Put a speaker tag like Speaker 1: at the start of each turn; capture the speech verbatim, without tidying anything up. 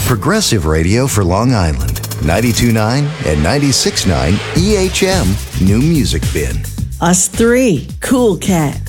Speaker 1: Progressive radio for Long Island. ninety-two point nine and ninety-six point nine E H M New Music Bin.
Speaker 2: Us three. Cool Cat.